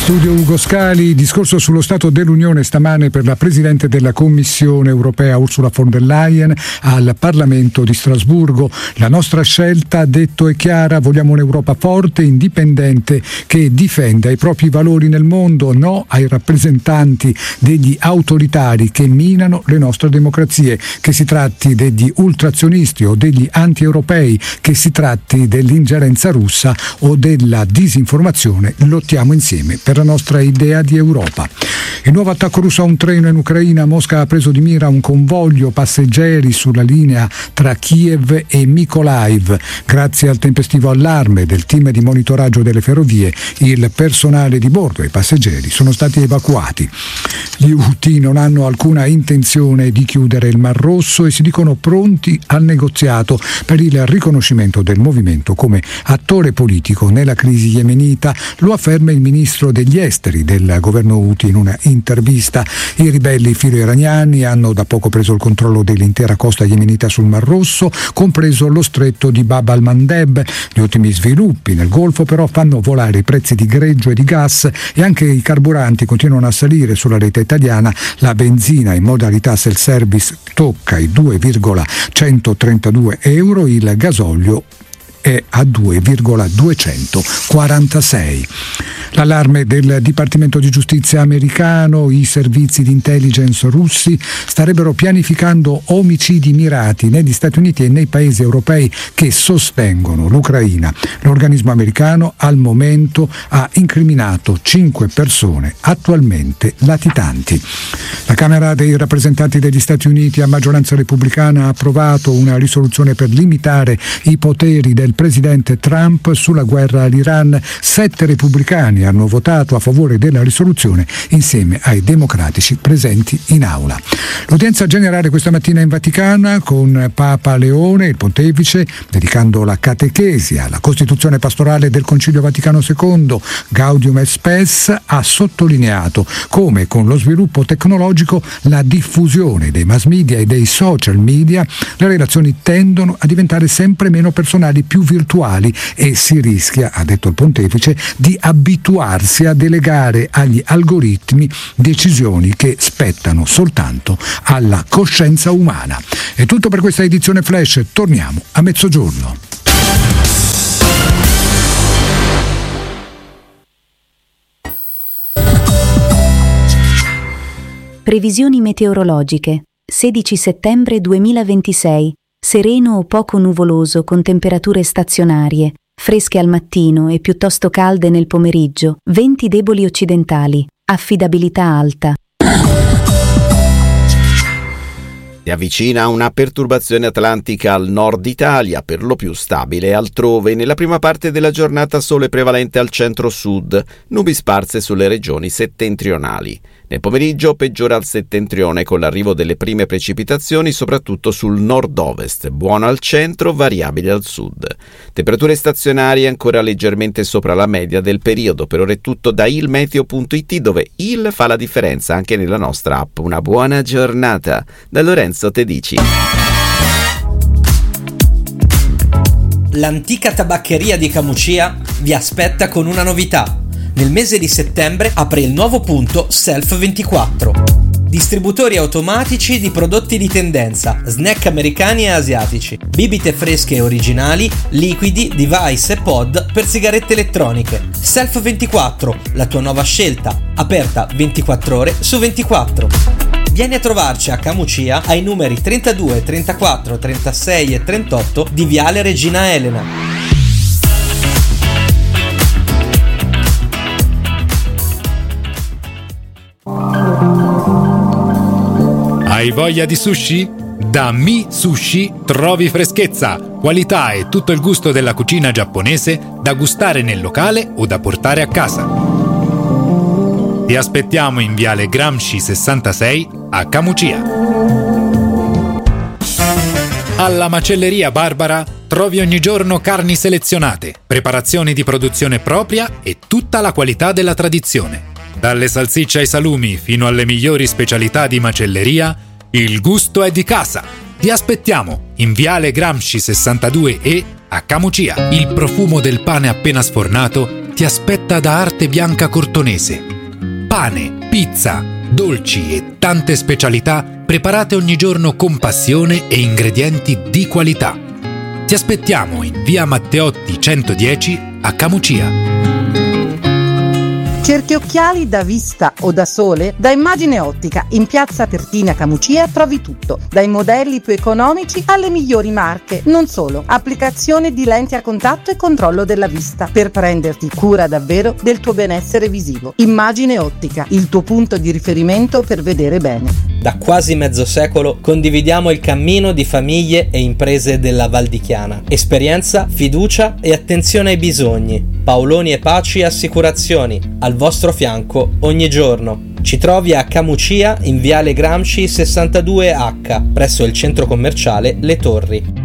Studio Ugo Scali, discorso sullo Stato dell'Unione stamane per la Presidente della Commissione europea Ursula von der Leyen al Parlamento di Strasburgo. La nostra scelta, ha detto, è chiara: vogliamo un'Europa forte, indipendente, che difenda i propri valori nel mondo, no ai rappresentanti degli autoritari che minano le nostre democrazie, che si tratti degli ultrazionisti o degli anti-europei, che si tratti dell'ingerenza russa o della disinformazione. Lottiamo insieme per la nostra idea di Europa. Il nuovo attacco russo a un treno in Ucraina. Mosca ha preso di mira un convoglio passeggeri sulla linea tra Kiev e Mykolaiv. Grazie al tempestivo allarme del team di monitoraggio delle ferrovie, il personale di bordo e i passeggeri sono stati evacuati. Gli Houthi non hanno alcuna intenzione di chiudere il Mar Rosso e si dicono pronti al negoziato per il riconoscimento del movimento come attore politico nella crisi yemenita. Lo afferma il ministro degli esteri del governo Houthi in una intervista. I ribelli filo-iraniani hanno da poco preso il controllo dell'intera costa yemenita sul Mar Rosso, compreso lo stretto di Bab al-Mandeb. Gli ultimi sviluppi nel Golfo però fanno volare i prezzi di greggio e di gas e anche i carburanti continuano a salire. Sulla rete italiana la benzina in modalità self-service tocca i 2,132 euro, il gasolio è a 2,246. L'allarme del Dipartimento di Giustizia americano: i servizi di intelligence russi starebbero pianificando omicidi mirati negli Stati Uniti e nei paesi europei che sostengono l'Ucraina. L'organismo americano al momento ha incriminato 5 persone attualmente latitanti. La Camera dei rappresentanti degli Stati Uniti a maggioranza repubblicana ha approvato una risoluzione per limitare i poteri del presidente Trump sulla guerra all'Iran. 7 repubblicani hanno votato a favore della risoluzione insieme ai democratici presenti in aula. L'udienza generale questa mattina in Vaticana con Papa Leone, il pontefice, dedicando la catechesi alla Costituzione pastorale del Concilio Vaticano II, Gaudium et Spes, ha sottolineato come con lo sviluppo tecnologico, la diffusione dei mass media e dei social media, le relazioni tendono a diventare sempre meno personali, più virtuali, e si rischia, ha detto il pontefice, di abituarsi a delegare agli algoritmi decisioni che spettano soltanto alla coscienza umana. È tutto per questa edizione Flash, torniamo a mezzogiorno. Previsioni meteorologiche. 16 settembre 2026. Sereno o poco nuvoloso con temperature stazionarie, fresche al mattino e piuttosto calde nel pomeriggio, venti deboli occidentali, affidabilità alta. Si avvicina una perturbazione atlantica al nord Italia, per lo più stabile altrove. Nella prima parte della giornata sole prevalente al centro-sud, nubi sparse sulle regioni settentrionali. Nel pomeriggio peggiora al settentrione con l'arrivo delle prime precipitazioni soprattutto sul nord-ovest, buono al centro, variabile al sud. Temperature stazionarie ancora leggermente sopra la media del periodo. Per ora è tutto da ilmeteo.it, dove il fa la differenza anche nella nostra app. Una buona giornata da Lorenzo Tedici. L'antica tabaccheria di Camucia vi aspetta con una novità. Nel mese di settembre apre il nuovo punto Self24. Distributori automatici di prodotti di tendenza, snack americani e asiatici, bibite fresche e originali, liquidi, device e pod per sigarette elettroniche. Self24, la tua nuova scelta, aperta 24 ore su 24. Vieni a trovarci a Camucia ai numeri 32, 34, 36 e 38 di Viale Regina Elena. Hai voglia di sushi? Da Mi Sushi trovi freschezza, qualità e tutto il gusto della cucina giapponese da gustare nel locale o da portare a casa. Ti aspettiamo in Viale Gramsci 66 a Camucia. Alla Macelleria Barbara trovi ogni giorno carni selezionate, preparazioni di produzione propria e tutta la qualità della tradizione. Dalle salsicce ai salumi fino alle migliori specialità di macelleria, il gusto è di casa. Ti aspettiamo in Viale Gramsci 62E a Camucia. Il profumo del pane appena sfornato ti aspetta da Arte Bianca Cortonese. Pane, pizza, dolci e tante specialità preparate ogni giorno con passione e ingredienti di qualità. Ti aspettiamo in via Matteotti 110 a Camucia. Cerchi occhiali da vista o da sole? Da Immagine Ottica, in piazza Pertina Camucia trovi tutto, dai modelli più economici alle migliori marche. Non solo, applicazione di lenti a contatto e controllo della vista, per prenderti cura davvero del tuo benessere visivo. Immagine Ottica, il tuo punto di riferimento per vedere bene. Da quasi mezzo secolo condividiamo il cammino di famiglie e imprese della Val di Chiana. Esperienza, fiducia e attenzione ai bisogni. Paoloni e Paci Assicurazioni, al vostro fianco ogni giorno. Ci trovi a Camucia in Viale Gramsci 62H, presso il centro commerciale Le Torri.